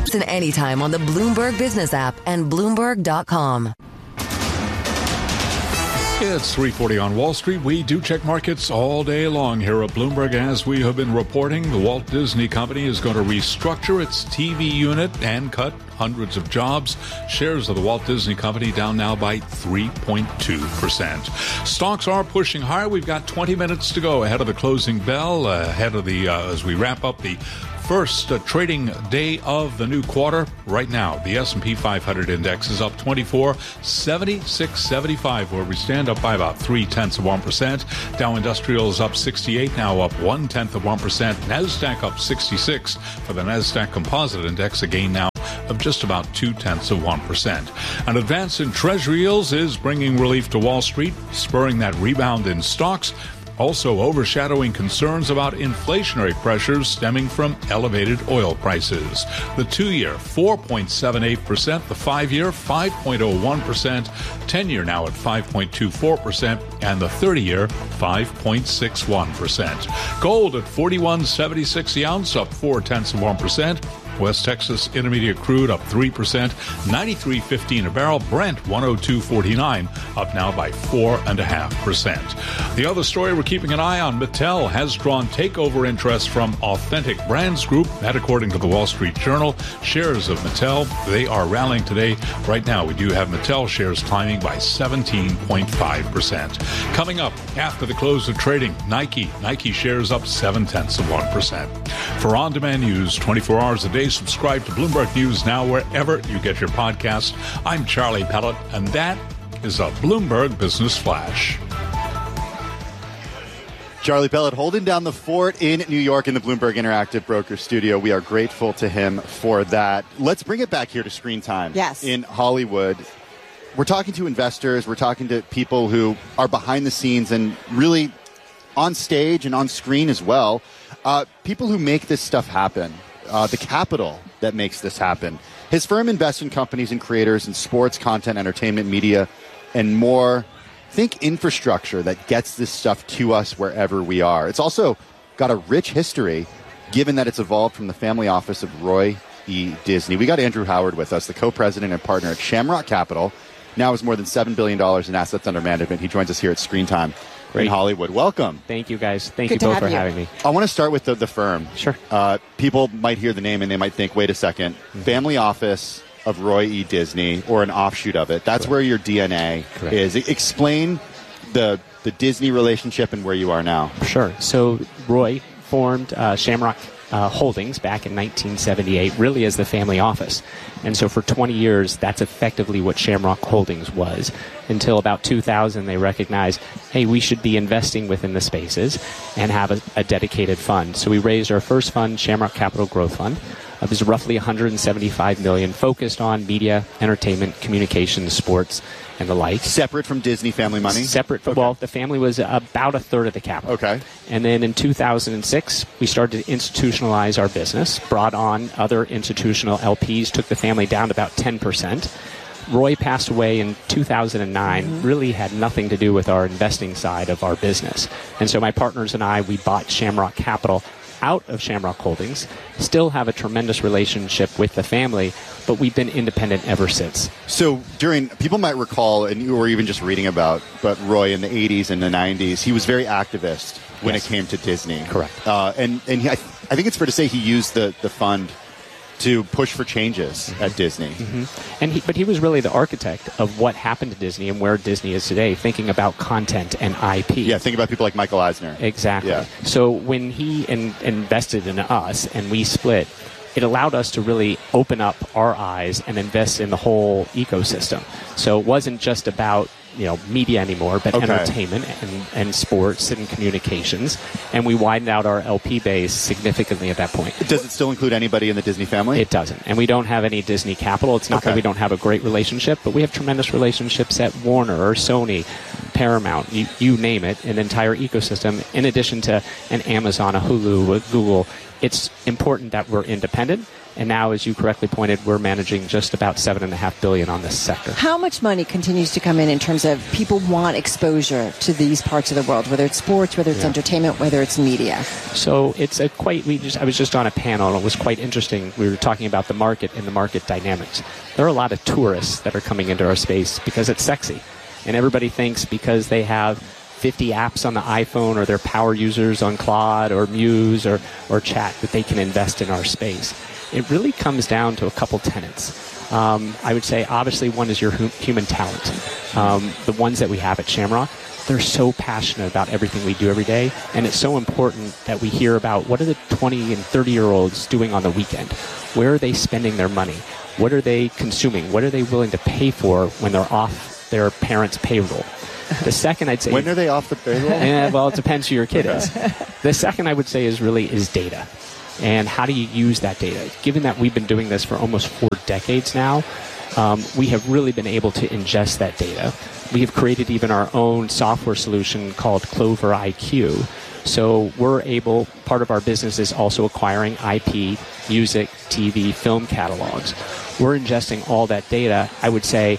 Listen anytime on the Bloomberg Business app and Bloomberg.com. It's 3:40 on Wall Street. We do check markets all day long here at Bloomberg. As we have been reporting, the Walt Disney Company is going to restructure its TV unit and cut hundreds of jobs. Shares of the Walt Disney Company down now by 3.2%. Stocks are pushing higher. We've got 20 minutes to go ahead of the closing bell, ahead of the as we wrap up the first trading day of the new quarter. Right now, the S&P 500 index is up 24, 76.75, where we stand up by about 0.3%. Dow Industrial is up 68, now up 0.1%. Nasdaq up 66 for the Nasdaq Composite Index, a gain now of just about 0.2%. An advance in Treasury yields is bringing relief to Wall Street, spurring that rebound in stocks. Also overshadowing concerns about inflationary pressures stemming from elevated oil prices. The 2-year, 4.78%, the 5-year, 5.01%, 10-year now at 5.24%, and the 30-year, 5.61%. Gold at $41.76 the ounce, up 0.4%. West Texas Intermediate crude up 3%, 93.15 a barrel. Brent 102.49, up now by 4.5%. The other story we're keeping an eye on: Mattel has drawn takeover interest from Authentic Brands Group. That, according to the Wall Street Journal. Shares of Mattel, they are rallying today. Right now, we do have Mattel shares climbing by 17.5%. Coming up after the close of trading, Nike shares up 0.7%. For on-demand news 24 hours a day, subscribe to Bloomberg News Now wherever you get your podcast. I'm Charlie Pellet, and that is a Bloomberg Business Flash. Charlie Pellet holding down the fort in New York in the Bloomberg Interactive Broker Studio. We are grateful to him for that. Let's bring it back here to Screen Time. Yes. In Hollywood. We're talking to investors. We're talking to people who are behind the scenes and really on stage and on screen as well. People who make this stuff happen. The capital that makes this happen. His firm invests in companies and creators in sports, content, entertainment, media, and more. Think infrastructure that gets this stuff to us wherever we are. It's also got a rich history, given that it's evolved from the family office of Roy E. Disney. We got Andrew Howard with us, the co-president and partner at Shamrock Capital. Now has more than $7 billion in assets under management. He joins us here at Screen Time. In Hollywood. Welcome. Thank you, guys. Thank you both for having me. I want to start with the firm. Sure. People might hear the name and they might think, wait a second, family office of Roy E. Disney, or an offshoot of it. That's where your DNA is. Explain the Disney relationship and where you are now. Sure. So Roy formed Shamrock Holdings back in 1978, really as the family office. And so for 20 years, that's effectively what Shamrock Holdings was. Until about 2000, they recognized, hey, we should be investing within the spaces and have a dedicated fund. So we raised our first fund, Shamrock Capital Growth Fund. It was roughly $175 million, focused on media, entertainment, communications, sports, and the like. Separate from Disney family money? Separate. Okay. Well, the family was about a third of the capital. Okay. And then in 2006, we started to institutionalize our business, brought on other institutional LPs, took the family down to about 10%. Roy passed away in 2009, really had nothing to do with our investing side of our business. And so my partners and I, we bought Shamrock Capital out of Shamrock Holdings, still have a tremendous relationship with the family, but we've been independent ever since. So people might recall, and you were even just reading about, but Roy in the 80s and the 90s, he was very activist when it came to Disney. Correct. And I think it's fair to say he used the fund to push for changes at Disney. But he was really the architect of what happened to Disney and where Disney is today, thinking about content and IP. Yeah, think about people like Michael Eisner. Exactly. Yeah. So when he invested in us and we split, it allowed us to really open up our eyes and invest in the whole ecosystem. So it wasn't just about media anymore, but entertainment and sports and communications. And we widened out our LP base significantly at that point. Does it still include anybody in the Disney family? It doesn't. And we don't have any Disney capital. It's not that we don't have a great relationship, but we have tremendous relationships at Warner or Sony, Paramount, you name it, an entire ecosystem, in addition to an Amazon, a Hulu, a Google. It's important that we're independent And now, as you correctly pointed, we're managing just about $7.5 billion on this sector. How much money continues to come in terms of people want exposure to these parts of the world, whether it's sports, whether it's entertainment, whether it's media? So it's I was just on a panel, and it was quite interesting. We were talking about the market and the market dynamics. There are a lot of tourists that are coming into our space because it's sexy. And everybody thinks because they have 50 apps on the iPhone, or they're power users on Claude or Muse or Chat, that they can invest in our space. It really comes down to a couple tenets. I would say, obviously, one is your human talent. The ones that we have at Shamrock, they're so passionate about everything we do every day, and it's so important that we hear about what are the 20 and 30-year-olds doing on the weekend. Where are they spending their money? What are they consuming? What are they willing to pay for when they're off their parents' payroll? The second, I'd say... When are they off the payroll? Well, it depends who your kid is. The second, I would say, is data. And how do you use that data? Given that we've been doing this for almost 4 decades now, we have really been able to ingest that data. We have created even our own software solution called Clover IQ. So we're able, part of our business is also acquiring IP, music, TV, film catalogs. We're ingesting all that data. I would say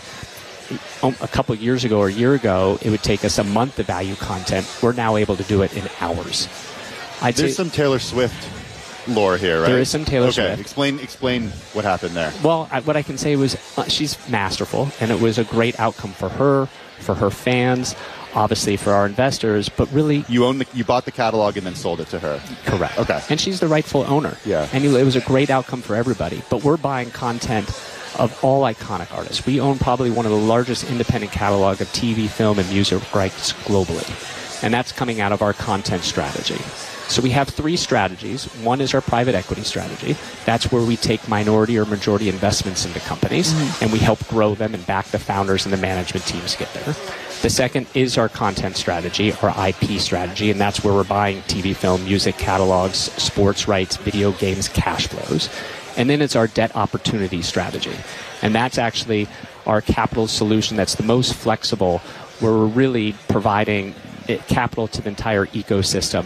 a couple of years ago or a year ago, it would take us a month to value content. We're now able to do it in hours. There's some Taylor Swift lore here, right? There is some Taylor Swift. Explain what happened there. Well, what I can say was she's masterful, and it was a great outcome for her fans, obviously for our investors, but really... You bought the catalog and then sold it to her. Correct. Okay. And she's the rightful owner. Yeah. And it was a great outcome for everybody. But we're buying content of all iconic artists. We own probably one of the largest independent catalog of TV, film, and music rights globally. And that's coming out of our content strategy. So we have 3 strategies. One is our private equity strategy. That's where we take minority or majority investments into companies, and we help grow them and back the founders and the management teams get there. The second is our content strategy, our IP strategy, and that's where we're buying TV, film, music catalogs, sports rights, video games, cash flows. And then it's our debt opportunity strategy. And that's actually our capital solution that's the most flexible, where we're really providing capital to the entire ecosystem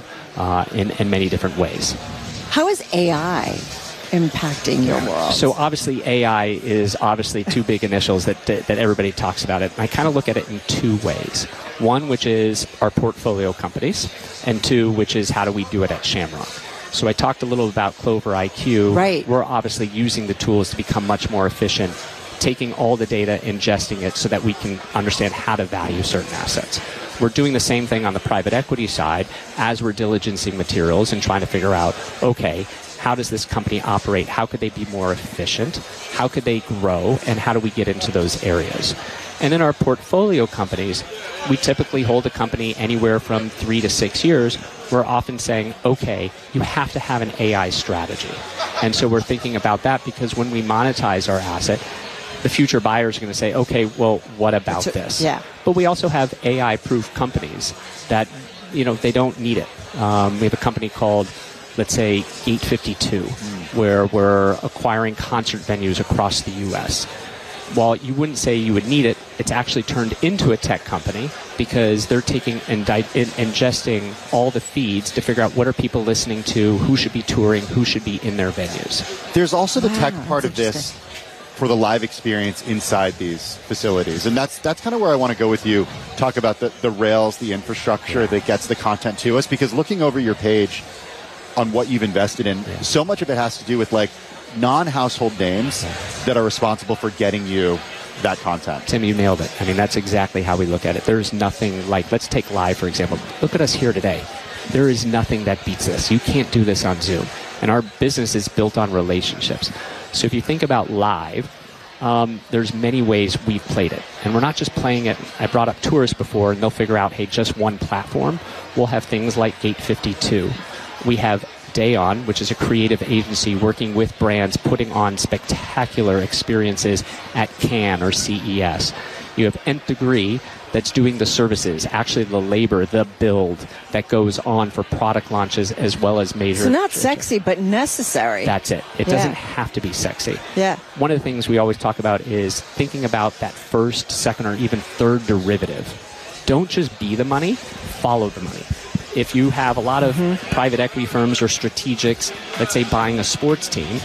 in many different ways. How is AI impacting your world? So obviously AI is obviously 2 big initials that everybody talks about it. And I kind of look at it in 2 ways. One, which is our portfolio companies, and 2, which is how do we do it at Shamrock. So I talked a little about Clover IQ. Right. We're obviously using the tools to become much more efficient, taking all the data, ingesting it so that we can understand how to value certain assets. We're doing the same thing on the private equity side as we're diligencing materials and trying to figure out, okay, how does this company operate? How could they be more efficient? How could they grow? And how do we get into those areas? And in our portfolio companies, we typically hold a company anywhere from 3 to 6 years. We're often saying, okay, you have to have an AI strategy. And so we're thinking about that because when we monetize our asset, the future buyers are going to say, okay, well, what about this? Yeah. But we also have AI-proof companies that, they don't need it. We have a company called, let's say, Gate 52, where we're acquiring concert venues across the U.S. While you wouldn't say you would need it, it's actually turned into a tech company because they're taking and ingesting all the feeds to figure out what are people listening to, who should be touring, who should be in their venues. There's also the tech part of this for the live experience inside these facilities. And that's kind of where I want to go with you, talk about the rails, the infrastructure that gets the content to us, because looking over your page on what you've invested in, so much of it has to do with non-household names that are responsible for getting you that content. Tim, you nailed it. I mean, that's exactly how we look at it. There's nothing let's take live, for example. Look at us here today. There is nothing that beats this. You can't do this on Zoom. And our business is built on relationships. So if you think about live, there's many ways we've played it. And we're not just playing it. I brought up tourists before, and they'll figure out, hey, just one platform. We'll have things like Gate 52. We have Day On, which is a creative agency working with brands, putting on spectacular experiences at Cannes or CES. You have Nth Degree that's doing the services, actually the labor, the build that goes on for product launches as well as major... So not sexy, but necessary. That's it. It doesn't have to be sexy. Yeah. One of the things we always talk about is thinking about that first, second, or even third derivative. Don't just be the money, follow the money. If you have a lot of private equity firms or strategics, let's say buying a sports team,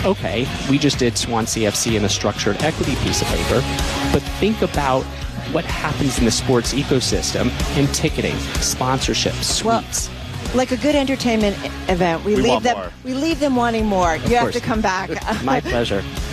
okay, we just did Swansea FC in a structured equity piece of paper, but think about what happens in the sports ecosystem in ticketing, sponsorship, suites. Like a good entertainment event, we leave want them more. we leave them wanting more. You have to come back. My pleasure.